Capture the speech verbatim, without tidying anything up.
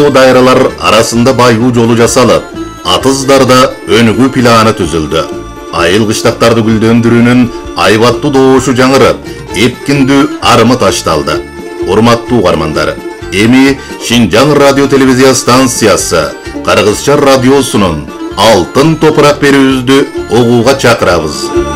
тау дайралар арасында баю жолу жасалып, атыздарда өнүгүү планы түзүлдү. Айыл кыштактарды гүлдөндүрүүнүн айбаттуу добушу жаңырып, эпкиндүү армы ташталды. Урматтуу угармандар, эми Шинжаң радио телевизия станциясы Кыргызча радиосунун алтын топурак берүүбүздү угууга чакырабыз.